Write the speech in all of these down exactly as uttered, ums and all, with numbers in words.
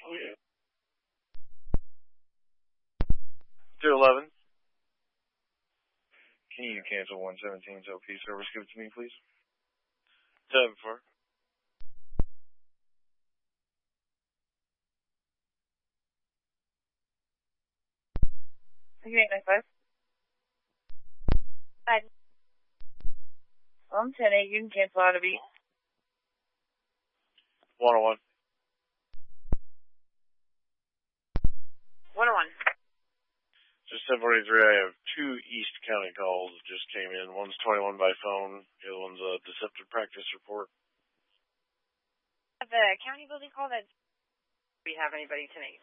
two eleven. Can you cancel one seventeen's O P service? Give it to me, please. seven four. eight nine five. Five. I'm ten eight. You can cancel out of beat. one oh one. one oh one. Just ten forty-three, I have two East County calls that just came in. One's twenty-one by phone. The other one's a deceptive practice report. The county building call that we have anybody tonight.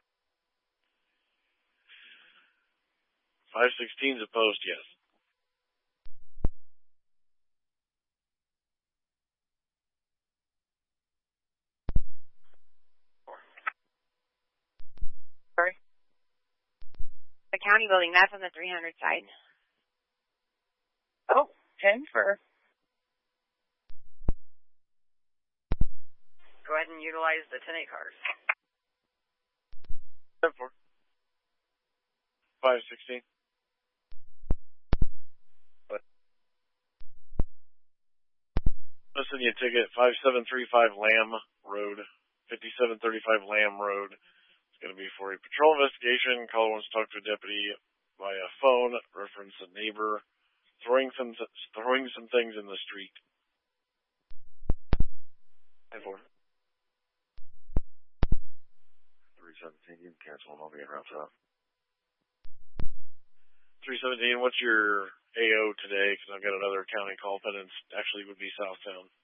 five sixteen's a post, yes. Sorry? The county building, that's on the three hundred side. Oh, ten for. Go ahead and utilize the ten eight cars. ten four. five sixteen. Listen, you ticket five seven three five Lamb Road, fifty-seven thirty-five Lamb Road. It's going to be for a patrol investigation. Caller wants to talk to a deputy via phone. Reference a neighbor throwing some throwing some things in the street. ten four. three seventeen, you can cancel and I'll be in route up. three seventeen, what's your A O today? Because I've got another county call, but it actually would be Southtown.